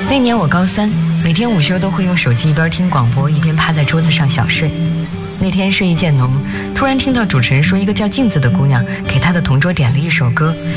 那年我高3，每天午休都会用手机一边听广播一边趴在桌子上小睡。那天睡意渐浓，突然听到主持人说一个叫镜子的姑娘给她的同桌点了一首歌，